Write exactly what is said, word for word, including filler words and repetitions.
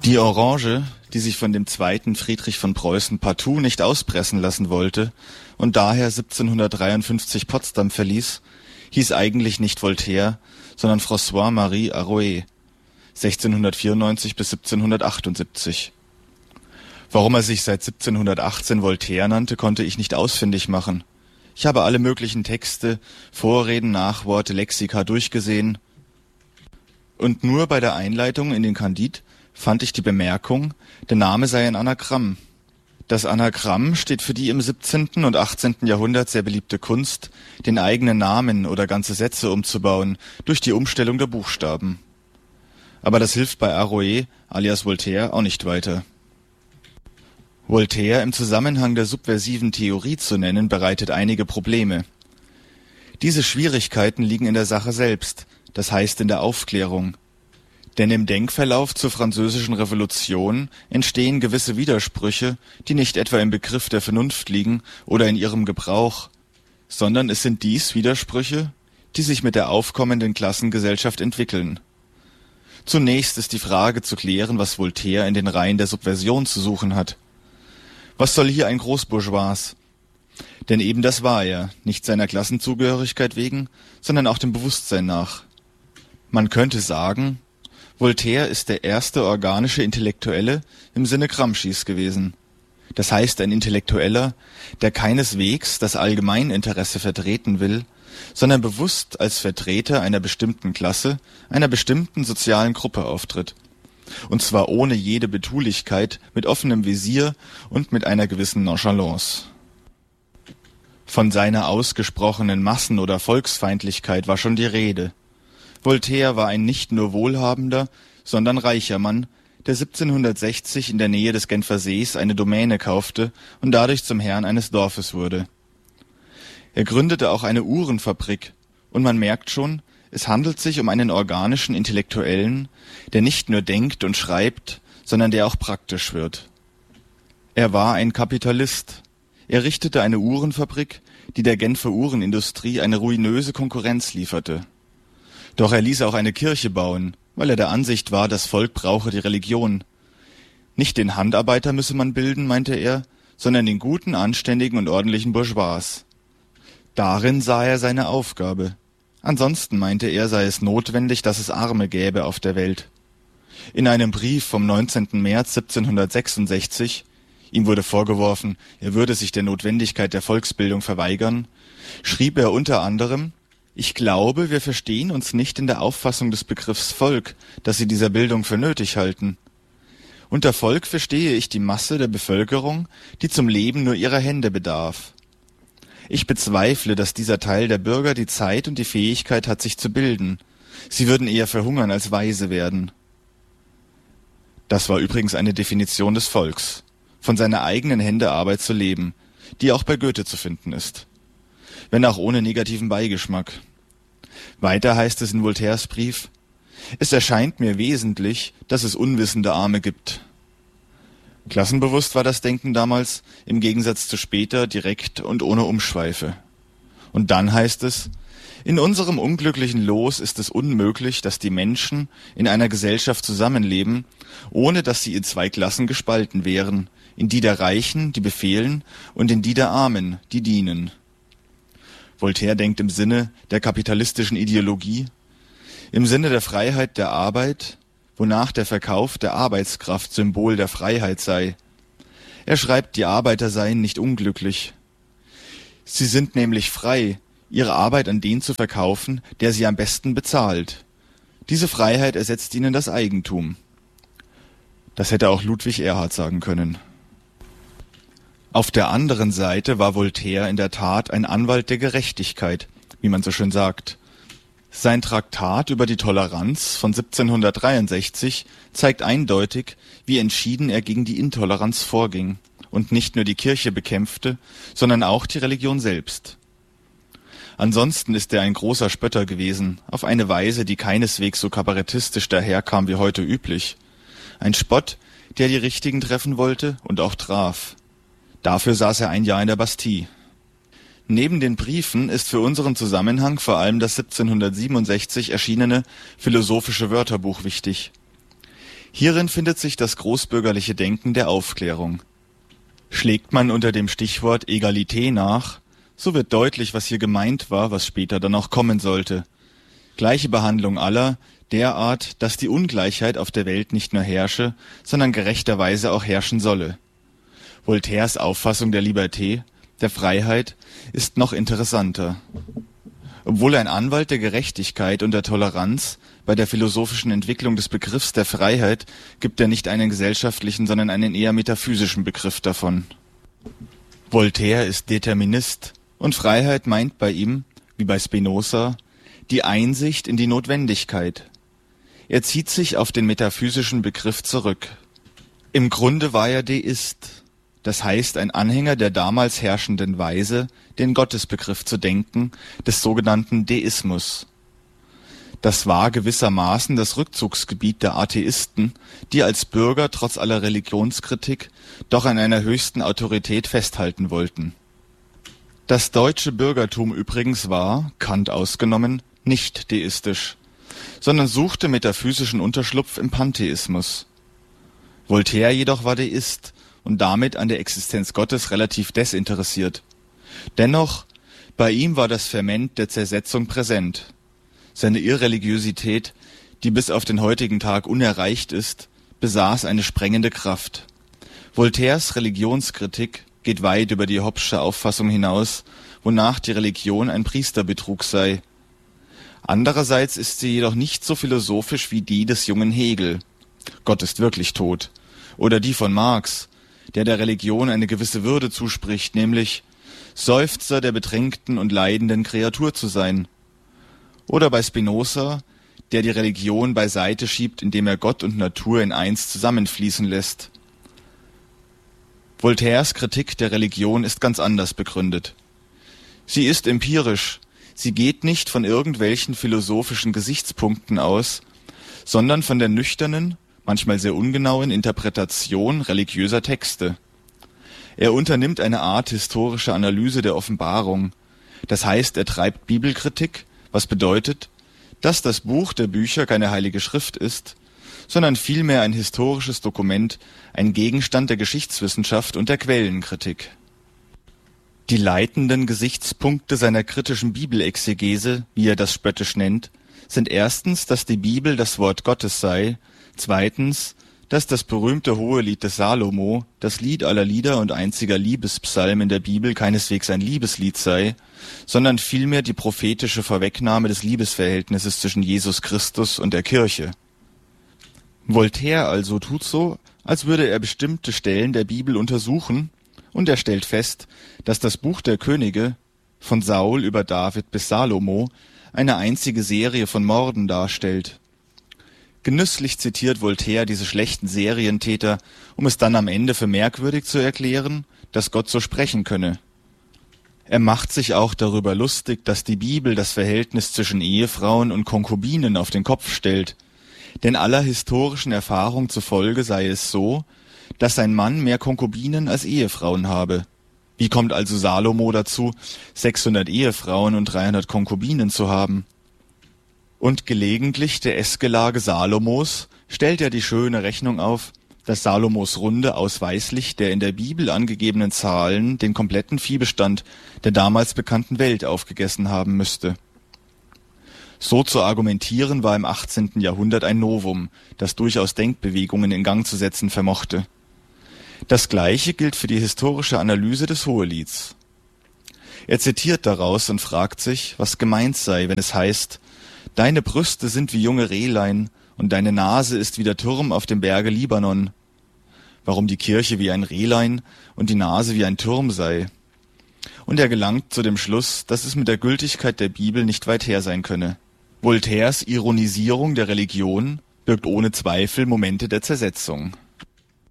Die Orange, die sich von dem zweiten Friedrich von Preußen partout nicht auspressen lassen wollte und daher siebzehnhundertdreiundfünfzig Potsdam verließ, hieß eigentlich nicht Voltaire, sondern François-Marie Arouet, sechzehnhundertvierundneunzig bis siebzehnhundertachtundsiebzig. Warum er sich seit siebzehnhundertachtzehn Voltaire nannte, konnte ich nicht ausfindig machen. Ich habe alle möglichen Texte, Vorreden, Nachworte, Lexika durchgesehen, und nur bei der Einleitung in den Candide fand ich die Bemerkung, der Name sei ein Anagramm. Das Anagramm steht für die im siebzehnten und achtzehnten Jahrhundert sehr beliebte Kunst, den eigenen Namen oder ganze Sätze umzubauen durch die Umstellung der Buchstaben. Aber das hilft bei Arouet alias Voltaire auch nicht weiter. Voltaire im Zusammenhang der subversiven Theorie zu nennen, bereitet einige Probleme. Diese Schwierigkeiten liegen in der Sache selbst, das heißt in der Aufklärung. Denn im Denkverlauf zur Französischen Revolution entstehen gewisse Widersprüche, die nicht etwa im Begriff der Vernunft liegen oder in ihrem Gebrauch, sondern es sind dies Widersprüche, die sich mit der aufkommenden Klassengesellschaft entwickeln. Zunächst ist die Frage zu klären, was Voltaire in den Reihen der Subversion zu suchen hat. Was soll hier ein Großbourgeois? Denn eben das war er, nicht seiner Klassenzugehörigkeit wegen, sondern auch dem Bewusstsein nach. Man könnte sagen, Voltaire ist der erste organische Intellektuelle im Sinne Gramscis gewesen. Das heißt ein Intellektueller, der keineswegs das Allgemeininteresse vertreten will, sondern bewusst als Vertreter einer bestimmten Klasse, einer bestimmten sozialen Gruppe auftritt. Und zwar ohne jede Betulichkeit, mit offenem Visier und mit einer gewissen Nonchalance. Von seiner ausgesprochenen Massen- oder Volksfeindlichkeit war schon die Rede. Voltaire war ein nicht nur wohlhabender, sondern reicher Mann, der siebzehnhundertsechzig in der Nähe des Genfer Sees eine Domäne kaufte und dadurch zum Herrn eines Dorfes wurde. Er gründete auch eine Uhrenfabrik, und man merkt schon, es handelt sich um einen organischen Intellektuellen, der nicht nur denkt und schreibt, sondern der auch praktisch wird. Er war ein Kapitalist. Er richtete eine Uhrenfabrik, die der Genfer Uhrenindustrie eine ruinöse Konkurrenz lieferte. Doch er ließ auch eine Kirche bauen, weil er der Ansicht war, das Volk brauche die Religion. Nicht den Handarbeiter müsse man bilden, meinte er, sondern den guten, anständigen und ordentlichen Bourgeois. Darin sah er seine Aufgabe. Ansonsten, meinte er, sei es notwendig, dass es Arme gäbe auf der Welt. In einem Brief vom neunzehnten März siebzehnhundertsechsundsechzig, ihm wurde vorgeworfen, er würde sich der Notwendigkeit der Volksbildung verweigern, schrieb er unter anderem: Ich glaube, wir verstehen uns nicht in der Auffassung des Begriffs Volk, dass Sie dieser Bildung für nötig halten. Unter Volk verstehe ich die Masse der Bevölkerung, die zum Leben nur ihrer Hände bedarf. Ich bezweifle, dass dieser Teil der Bürger die Zeit und die Fähigkeit hat, sich zu bilden. Sie würden eher verhungern als weise werden. Das war übrigens eine Definition des Volks, von seiner eigenen Hände Arbeit zu leben, die auch bei Goethe zu finden ist. Wenn auch ohne negativen Beigeschmack. Weiter heißt es in Voltaires Brief: Es erscheint mir wesentlich, dass es unwissende Arme gibt. Klassenbewusst war das Denken damals, im Gegensatz zu später direkt und ohne Umschweife. Und dann heißt es: In unserem unglücklichen Los ist es unmöglich, dass die Menschen in einer Gesellschaft zusammenleben, ohne dass sie in zwei Klassen gespalten wären, in die der Reichen, die befehlen, und in die der Armen, die dienen. Voltaire denkt im Sinne der kapitalistischen Ideologie, im Sinne der Freiheit der Arbeit, wonach der Verkauf der Arbeitskraft Symbol der Freiheit sei. Er schreibt, die Arbeiter seien nicht unglücklich. Sie sind nämlich frei, ihre Arbeit an den zu verkaufen, der sie am besten bezahlt. Diese Freiheit ersetzt ihnen das Eigentum. Das hätte auch Ludwig Erhard sagen können. Auf der anderen Seite war Voltaire in der Tat ein Anwalt der Gerechtigkeit, wie man so schön sagt. Sein Traktat über die Toleranz von siebzehnhundertdreiundsechzig zeigt eindeutig, wie entschieden er gegen die Intoleranz vorging und nicht nur die Kirche bekämpfte, sondern auch die Religion selbst. Ansonsten ist er ein großer Spötter gewesen, auf eine Weise, die keineswegs so kabarettistisch daherkam wie heute üblich. Ein Spott, der die Richtigen treffen wollte und auch traf. Dafür saß er ein Jahr in der Bastille. Neben den Briefen ist für unseren Zusammenhang vor allem das siebzehnhundertsiebenundsechzig erschienene Philosophische Wörterbuch wichtig. Hierin findet sich das großbürgerliche Denken der Aufklärung. Schlägt man unter dem Stichwort Egalité nach, so wird deutlich, was hier gemeint war, was später dann auch kommen sollte. Gleiche Behandlung aller, derart, dass die Ungleichheit auf der Welt nicht nur herrsche, sondern gerechterweise auch herrschen solle. Voltaires Auffassung der Liberté, der Freiheit, ist noch interessanter. Obwohl ein Anwalt der Gerechtigkeit und der Toleranz, bei der philosophischen Entwicklung des Begriffs der Freiheit gibt er nicht einen gesellschaftlichen, sondern einen eher metaphysischen Begriff davon. Voltaire ist Determinist, und Freiheit meint bei ihm, wie bei Spinoza, die Einsicht in die Notwendigkeit. Er zieht sich auf den metaphysischen Begriff zurück. Im Grunde war er Deist, das heißt ein Anhänger der damals herrschenden Weise, den Gottesbegriff zu denken, des sogenannten Deismus. Das war gewissermaßen das Rückzugsgebiet der Atheisten, die als Bürger trotz aller Religionskritik doch an einer höchsten Autorität festhalten wollten. Das deutsche Bürgertum übrigens war, Kant ausgenommen, nicht deistisch, sondern suchte metaphysischen Unterschlupf im Pantheismus. Voltaire jedoch war Deist und damit an der Existenz Gottes relativ desinteressiert. Dennoch, bei ihm war das Ferment der Zersetzung präsent. Seine Irreligiosität, die bis auf den heutigen Tag unerreicht ist, besaß eine sprengende Kraft. Voltaires Religionskritik geht weit über die Hobbesche Auffassung hinaus, wonach die Religion ein Priesterbetrug sei. Andererseits ist sie jedoch nicht so philosophisch wie die des jungen Hegel, Gott ist wirklich tot, oder die von Marx, der der Religion eine gewisse Würde zuspricht, nämlich Seufzer der bedrängten und leidenden Kreatur zu sein. Oder bei Spinoza, der die Religion beiseite schiebt, indem er Gott und Natur in eins zusammenfließen lässt. Voltaires Kritik der Religion ist ganz anders begründet. Sie ist empirisch, sie geht nicht von irgendwelchen philosophischen Gesichtspunkten aus, sondern von der nüchternen, manchmal sehr ungenauen Interpretation religiöser Texte. Er unternimmt eine Art historische Analyse der Offenbarung, das heißt, er treibt Bibelkritik, was bedeutet, dass das Buch der Bücher keine heilige Schrift ist, sondern vielmehr ein historisches Dokument, ein Gegenstand der Geschichtswissenschaft und der Quellenkritik. Die leitenden Gesichtspunkte seiner kritischen Bibelexegese, wie er das spöttisch nennt, sind erstens, dass die Bibel das Wort Gottes sei, zweitens, dass das berühmte Hohelied des Salomo, das Lied aller Lieder und einziger Liebespsalm in der Bibel, keineswegs ein Liebeslied sei, sondern vielmehr die prophetische Vorwegnahme des Liebesverhältnisses zwischen Jesus Christus und der Kirche. Voltaire also tut so, als würde er bestimmte Stellen der Bibel untersuchen, und er stellt fest, dass das Buch der Könige, von Saul über David bis Salomo, eine einzige Serie von Morden darstellt. Genüsslich zitiert Voltaire diese schlechten Serientäter, um es dann am Ende für merkwürdig zu erklären, dass Gott so sprechen könne. Er macht sich auch darüber lustig, dass die Bibel das Verhältnis zwischen Ehefrauen und Konkubinen auf den Kopf stellt, denn aller historischen Erfahrung zufolge sei es so, dass ein Mann mehr Konkubinen als Ehefrauen habe. Wie kommt also Salomo dazu, sechshundert Ehefrauen und dreihundert Konkubinen zu haben? Und gelegentlich der Essgelage Salomos stellt er die schöne Rechnung auf, dass Salomos Runde ausweislich der in der Bibel angegebenen Zahlen den kompletten Viehbestand der damals bekannten Welt aufgegessen haben müsste. So zu argumentieren war im achtzehnten Jahrhundert ein Novum, das durchaus Denkbewegungen in Gang zu setzen vermochte. Das Gleiche gilt für die historische Analyse des Hohelieds. Er zitiert daraus und fragt sich, was gemeint sei, wenn es heißt: Deine Brüste sind wie junge Rehlein und deine Nase ist wie der Turm auf dem Berge Libanon. Warum die Kirche wie ein Rehlein und die Nase wie ein Turm sei. Und er gelangt zu dem Schluss, dass es mit der Gültigkeit der Bibel nicht weit her sein könne. Voltaires Ironisierung der Religion birgt ohne Zweifel Momente der Zersetzung.